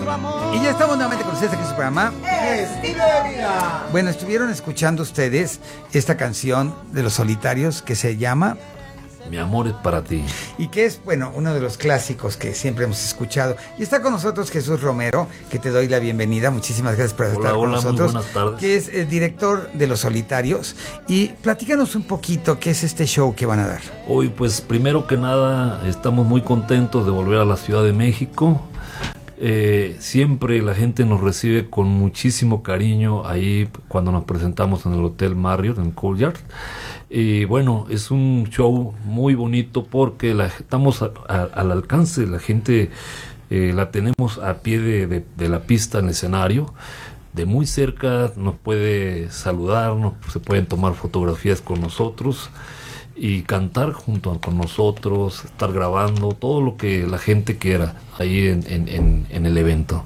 Y ya estamos nuevamente con ustedes aquí en su programa Estilo de Vida. Bueno, estuvieron escuchando ustedes esta canción de Los Solitarios que se llama Mi amor es para ti. y que es, bueno, uno de los clásicos que siempre hemos escuchado. Y está con nosotros Jesús Romero, que te doy la bienvenida. Muchísimas gracias por estar con nosotros. Muy buenas tardes. Que es el director de Los Solitarios. Y platícanos un poquito qué es este show que van a dar. Hoy, pues, primero que nada, estamos muy contentos de volver a la Ciudad de México. Siempre la gente nos recibe con muchísimo cariño ahí cuando nos presentamos en el Hotel Marriott, en Courtyard. Y bueno, es un show muy bonito porque estamos al alcance de la gente, la tenemos a pie de la pista en el escenario. De muy cerca nos puede saludar, se pueden tomar fotografías con nosotros y cantar junto con nosotros, estar grabando, todo lo que la gente quiera ahí en el evento.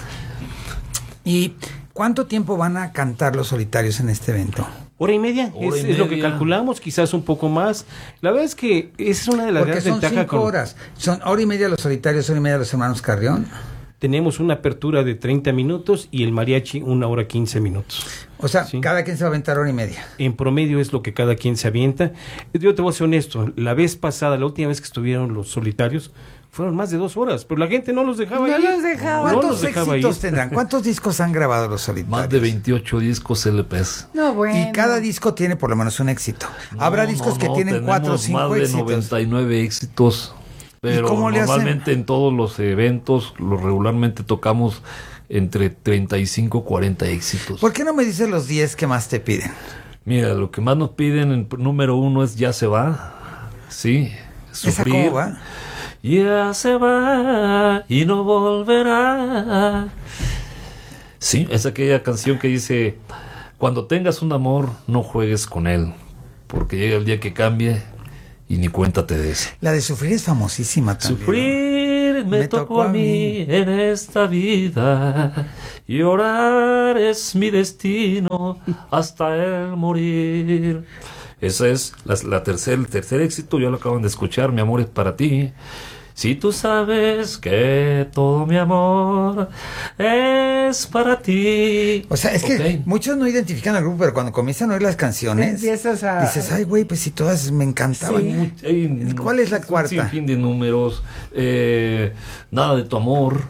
¿Y cuánto tiempo van a cantar Los Solitarios en este evento? Hora y media, es lo que calculamos, quizás un poco más. La verdad es que esa es una de las Porque grandes son ventajas. 5 horas. Son hora y media Los Solitarios, hora y media Los Hermanos Carrión. Tenemos una apertura de 30 minutos y el mariachi 1 hora 15 minutos. O sea, Sí. cada quien se va a aventar hora y media. En promedio es lo que cada quien se avienta. Yo te voy a ser honesto, la vez pasada, la última vez que estuvieron Los Solitarios, fueron más de 2 horas, pero la gente no los dejaba ir. ¿Cuántos éxitos tendrán? ¿Cuántos discos han grabado Los Solitarios? Más de 28 discos LPs. No, bueno. Y cada disco tiene por lo menos un éxito. Habrá discos que tienen 4 o 5 más de éxitos. 99 éxitos. Pero cómo le normalmente en todos los eventos, regularmente tocamos entre 35 y 40 éxitos. ¿Por qué no me dices los 10 que más te piden? Mira, lo que más nos piden, el número 1 es Ya se va. Sí, ¿Esa Sufrir. cómo va? Ya se va y no volverá. Sí, es aquella canción que dice: cuando tengas un amor, no juegues con él, porque llega el día que cambie y ni cuenta te des. La de Sufrir es famosísima también. Sufrir me tocó a mí en esta vida, llorar es mi destino hasta el morir. Ese es el tercer éxito, ya lo acaban de escuchar, Mi amor es para ti. Si tú sabes que todo mi amor es para ti. O sea, es que muchos no identifican al grupo, pero cuando comienzan a oír las canciones, Empiezas a... dices, ay, güey, pues si todas me encantaban. ¿Cuál es la cuarta? Un sinfín de números. Nada de tu amor.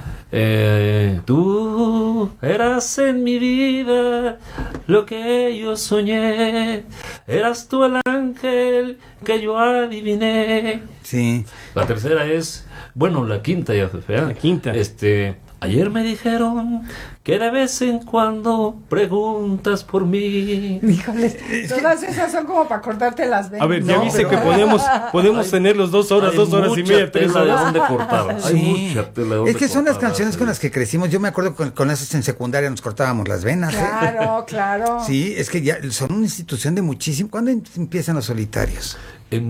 Tú eras en mi vida lo que yo soñé. Eras tú el ángel que yo adiviné. Sí. La tercera es, bueno, la quinta ya fue fea. La quinta. Ayer me dijeron que de vez en cuando preguntas por mí. Híjoles, todas esas son como para cortarte las venas. A ver, ya No, viste pero- que podemos tener los 2 horas, Hay 2 horas y mucha media, 3 tela de horas. dónde cortar. Hay Sí. mucha tela de dónde Es que son las cortar, canciones con las que crecimos. Yo me acuerdo con esas en secundaria nos cortábamos las venas. Claro, claro. Sí, es que ya son una institución de muchísimo. ¿Cuándo empiezan Los Solitarios? En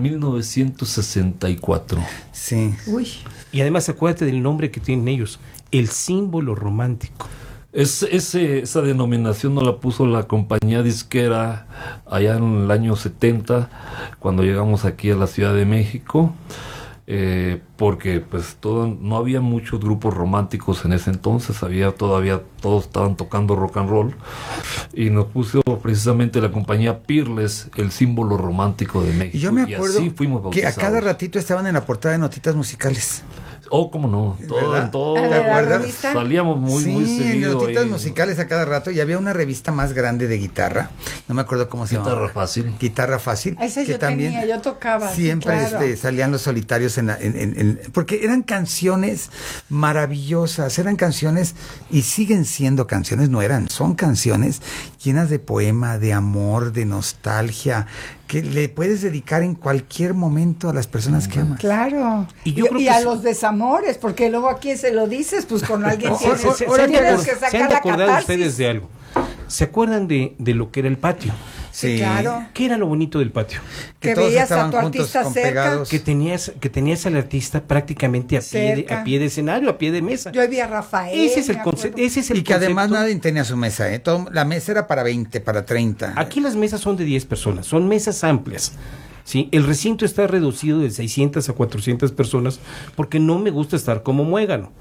1964. Sí. Uy. Y además acuérdate del nombre que tienen ellos, el símbolo romántico. Esa denominación nos la puso la compañía disquera allá en el año 70, cuando llegamos aquí a la Ciudad de México, porque pues no había muchos grupos románticos en ese entonces, todavía todos estaban tocando rock and roll, y nos puso precisamente la compañía Peerless, el símbolo romántico de México. Y yo me y acuerdo así fuimos que a bautizados. cada ratito estaban en la portada de Notitas Musicales. Oh, cómo no, ¿Verdad? todo, ¿De la revista? salíamos muy seguido. Notitas ahí. Musicales a cada rato, y había una revista más grande de guitarra, no me acuerdo cómo se llamaba. Guitarra Fácil. Guitarra Fácil. Esa yo tenía, yo tocaba. sí, Siempre claro. salían Los Solitarios porque eran canciones maravillosas, eran canciones y siguen siendo canciones, son canciones llenas de poema, de amor, de nostalgia, que le puedes dedicar en cualquier momento a las personas que amas. Claro. Y yo creo que a sí. los desamores, porque luego a quién se lo dices, pues con alguien Se tienes, han tienes de que se sacar han de la acordar catarsis. ustedes de algo. ¿Se acuerdan de lo que era el patio? Sí, claro. ¿Qué era lo bonito del patio? Que todos veías a estaban tu juntos, artista con cerca. pegados. Que tenías al artista prácticamente a Cerca. pie de escenario, a pie de mesa. Yo vi a Rafael. Ese es el me concepto. acuerdo. Y que además nadie tenía su mesa, la mesa era para 20, para 30. Aquí las mesas son de 10 personas, son mesas amplias. ¿Sí? El recinto está reducido de 600 a 400 personas porque no me gusta estar como muégano.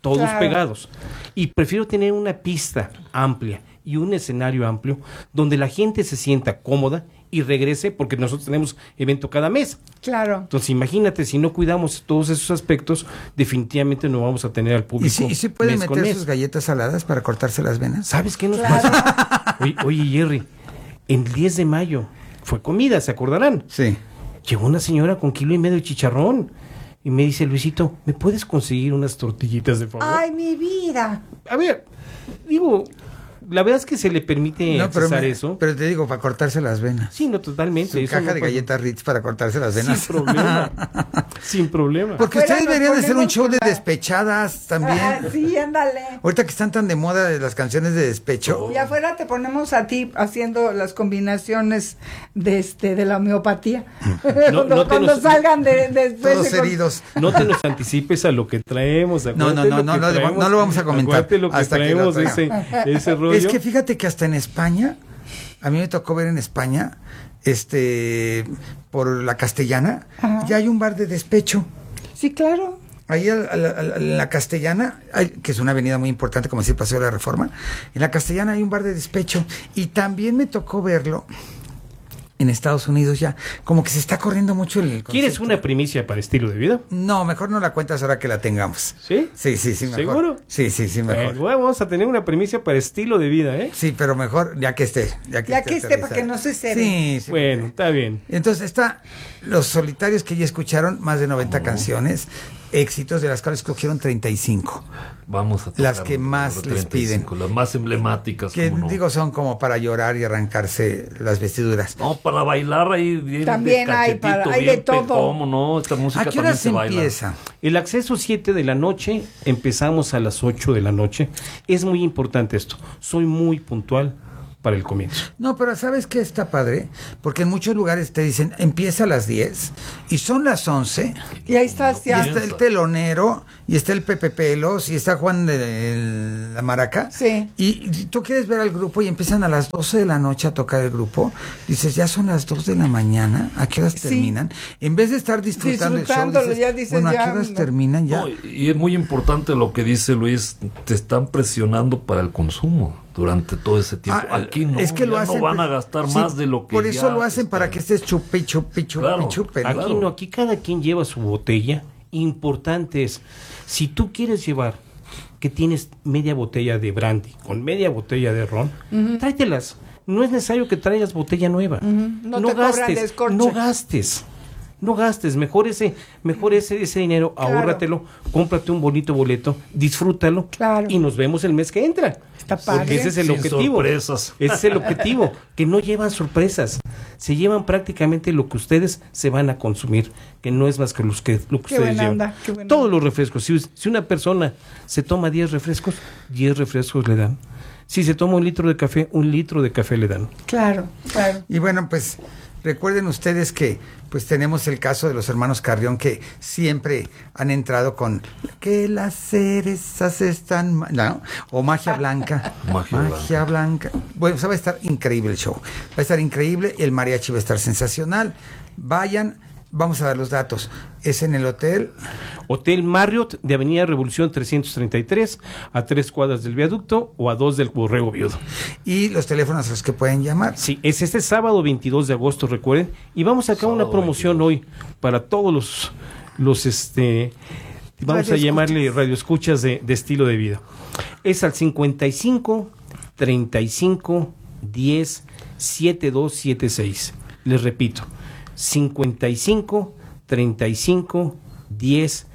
todos Claro. pegados. Y prefiero tener una pista amplia y un escenario amplio donde la gente se sienta cómoda y regrese, porque nosotros tenemos evento cada mes. Claro. Entonces, imagínate, si no cuidamos todos esos aspectos, definitivamente no vamos a tener al público. ¿Y si pueden mes con meter mes. sus galletas saladas para cortarse las venas? ¿Sabes qué nos pasa? Oye, Jerry, el 10 de mayo fue comida, ¿se acordarán? Sí. Llegó una señora con 1,5 kilos de chicharrón y me dice, Luisito, ¿me puedes conseguir unas tortillitas de favor? Ay, mi vida. A ver, digo, la verdad es que se le permite accesar eso. Pero te digo, para cortarse las venas. Sí, no, totalmente. Su eso caja no de pasa. galletas Ritz para cortarse las venas. Sin problema. Sin problema. Porque Afuera ustedes nos deberían de hacer un ponemos show de con la- despechadas también. Ah, sí, ándale. Ahorita que están tan de moda de las canciones de despecho. Y afuera te ponemos a ti haciendo las combinaciones de la homeopatía. No te Cuando nos- salgan después Todos de heridos. No te nos anticipes a lo que traemos. No, acuérdate no, no, no lo vamos a comentar Acuérdate lo que hasta que lo traemos, ese rollo. Es que fíjate que hasta en España, a mí me tocó ver en España, por la Castellana, Ajá. ya hay un bar de despecho. Sí, claro. Ahí en la Castellana, que es una avenida muy importante, como decir Paseo de la Reforma, en la Castellana hay un bar de despecho. Y también me tocó verlo en Estados Unidos ya. Como que se está corriendo mucho el ¿Quieres concepto. una primicia para estilo de vida? No, mejor no la cuentas ahora que la tengamos. ¿Sí? Sí, mejor. ¿Seguro? Sí, mejor. Bueno, vamos a tener una primicia para estilo de vida, ¿eh? Sí, pero mejor ya que esté. Ya que esté, aterrizado. para que no se cede. Sí. Bueno, está bien. Entonces está Los Solitarios, que ya escucharon más de 90 canciones, éxitos, de las cuales escogieron 35. Vamos a tocar Las que más las les 35, las más emblemáticas. Que ¿cómo no? digo, son como para llorar y arrancarse las vestiduras. No, para bailar ahí bien También de hay cachetito, hay bien de todo. ¿Cómo no? Esta música ¿A qué hora también se baila. empieza? El acceso 7 de la noche, empezamos a las 8 de la noche. Es muy importante esto. Soy muy puntual para el comienzo. No, pero ¿sabes qué está padre? Porque en muchos lugares te dicen, empieza a las 10 y son las 11 Y ahí estás y ya. está el telonero y está el Pepe Pelos y está Juan de la Maraca. Sí. Y tú quieres ver al grupo y empiezan a las 12 de la noche a tocar el grupo. Dices, ya son las 2 de la mañana, ¿a qué horas Sí. terminan? En vez de estar disfrutando el show, Disfrutándolo, dices, ya dices, bueno, ¿a ya, qué horas no. terminan ya? No, y es muy importante lo que dice Luis, te están presionando para el consumo durante todo ese tiempo. Ah, Aquí no, es que lo ya hacen, no van a gastar sí, más de lo que por eso ya lo hacen, para está. que estés chupe, Claro. chupe. ¿no? Aquí Claro. no, aquí cada quien lleva su botella. Importante es, si tú quieres llevar que tienes media botella de brandy con media botella de ron, tráetelas. No es necesario que traigas botella nueva. No te cobran descorche. No gastes, mejor ese dinero, Claro. ahórratelo, cómprate un bonito boleto, disfrútalo Claro. y nos vemos el mes que entra. Está padre. Porque ese es el Sin objetivo. sorpresas. Ese es el objetivo, que no llevan sorpresas, se llevan prácticamente lo que ustedes se van a consumir, que no es más que lo que Qué ustedes buena llevan. onda, qué buena Todos onda. los refrescos, si una persona se toma 10 refrescos, 10 refrescos le dan. Si se toma 1 litro de café, 1 litro de café le dan. Claro, claro. Y bueno, pues recuerden ustedes que pues tenemos el caso de los hermanos Carrión, que siempre han entrado con que las cerezas están ¿no? O Magia Blanca. Magia Blanca. Bueno, o sea, va a estar increíble el show. Va a estar increíble, el mariachi va a estar sensacional. Vayan, vamos a dar los datos. Es en el hotel. Hotel Marriott de Avenida Revolución 333, a 3 cuadras del viaducto o a 2 del Borrego Viudo. Y los teléfonos a los que pueden llamar. Sí, es este sábado 22 de agosto, recuerden, y vamos a sacar una Sábado promoción 22. hoy para todos los vamos a llamarle radioescuchas de estilo de vida. Es al 55 35 10 7276. Les repito, 55 35 10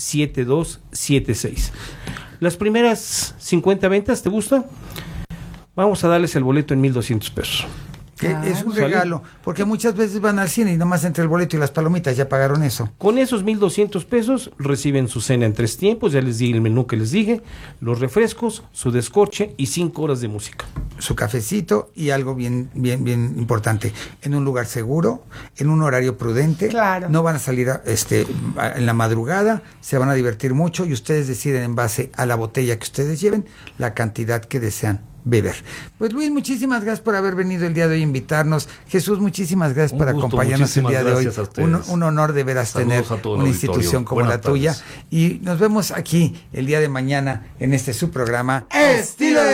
7276. Las primeras 50 ventas, ¿te gusta? Vamos a darles el boleto en 1,200 pesos. Que es un ¿sale? regalo, porque muchas veces van al cine y nomás entre el boleto y las palomitas ya pagaron eso. Con esos 1,200 pesos reciben su cena en 3 tiempos, ya les di el menú que les dije, los refrescos, su descorche y 5 horas de música. Su cafecito y algo bien importante, en un lugar seguro, en un horario prudente. Claro. No van a salir en la madrugada, se van a divertir mucho y ustedes deciden en base a la botella que ustedes lleven la cantidad que desean beber. Pues Luis, muchísimas gracias por haber venido el día de hoy a invitarnos. Jesús, muchísimas gracias por acompañarnos el día de hoy. Un honor de veras tener una institución como la tuya. Y nos vemos aquí el día de mañana en este su programa Estilo de